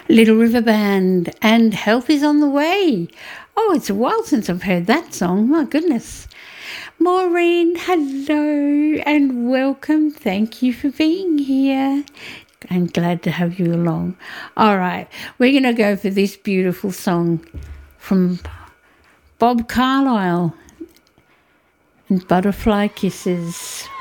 Little River Band and Help Is on the Way. Oh, it's a while since I've heard that song. My goodness. Maureen, hello and welcome. Thank you for being here. I'm glad to have you along. All right, we're going to go for this beautiful song from Bob Carlyle and Butterfly Kisses.